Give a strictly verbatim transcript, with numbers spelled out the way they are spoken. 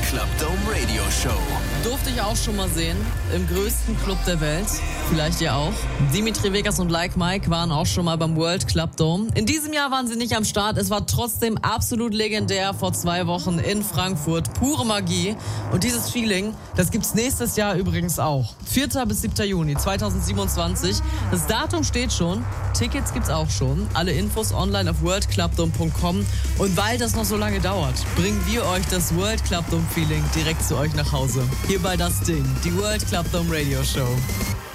Club Dome Radio Show. Durfte ich auch schon mal sehen, im größten Club der Welt. Vielleicht ihr auch. Dimitri Vegas und Like Mike waren auch schon mal beim World Club Dome. In diesem Jahr waren sie nicht am Start. Es war trotzdem absolut legendär vor zwei Wochen in Frankfurt. Pure Magie. Und dieses Feeling, das gibt's nächstes Jahr übrigens auch. vierter bis siebter Juni zweitausendsiebenundzwanzig. Das Datum steht schon. Tickets gibt's auch schon. Alle Infos online auf world club dome punkt com. Und weil das noch so lange dauert, bringen wir euch das World Club Dome Feeling direkt zu euch nach Hause. Hier bei Das Ding, die World Club Dome Radio Show.